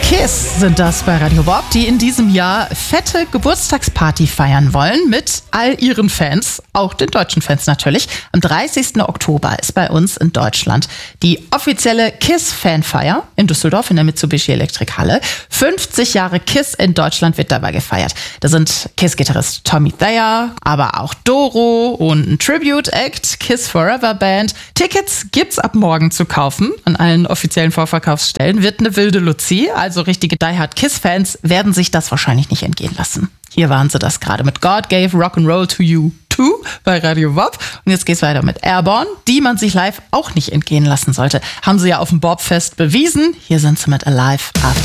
Kiss sind das bei Radio Bob, die in diesem Jahr fette Geburtstagsparty feiern wollen mit all ihren Fans, auch den deutschen Fans natürlich. Am 30. Oktober ist bei uns in Deutschland die offizielle Kiss-Fanfeier in Düsseldorf in der Mitsubishi Elektrikhalle. 50 Jahre Kiss in Deutschland wird dabei gefeiert. Da sind Kiss-Gitarrist Tommy Thayer, aber auch Doro und ein Tribute-Act, Kiss Forever Band. Tickets gibt's ab morgen zu kaufen an allen offiziellen Vorverkaufsstellen. Wird eine wilde Luzi, also richtige Die-Hard Kiss-Fans werden sich das wahrscheinlich nicht entgehen lassen. Hier waren sie das gerade mit God Gave Rock'n'Roll to You Too bei Radio Bob. Und jetzt geht's weiter mit Airborne, die man sich live auch nicht entgehen lassen sollte. Haben sie ja auf dem Bobfest bewiesen. Hier sind sie mit Alive After